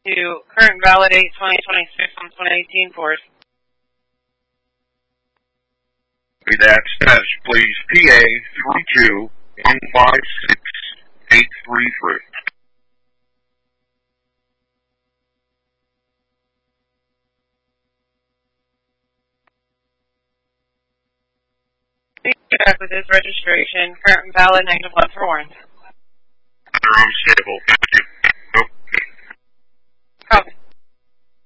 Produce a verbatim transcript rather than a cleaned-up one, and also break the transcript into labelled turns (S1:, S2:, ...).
S1: to current validate twenty twenty-six on twenty eighteen Ford.
S2: That status, please. P A three two one five six eight three three.
S1: Please get back with this registration. Current valid negative one for warrant.
S2: I'm stable.